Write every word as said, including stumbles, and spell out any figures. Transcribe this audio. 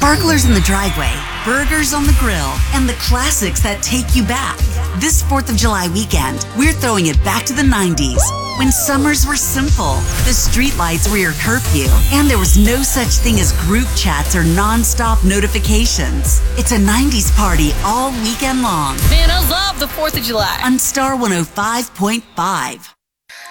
Sparklers in the driveway, burgers on the grill, and the classics that take you back. This fourth of July weekend, we're throwing it back to the nineties, when summers were simple, the streetlights were your curfew, and there was no such thing as group chats or non-stop notifications. It's a nineties party all weekend long. Man, I love the fourth of July. On Star one oh five point five.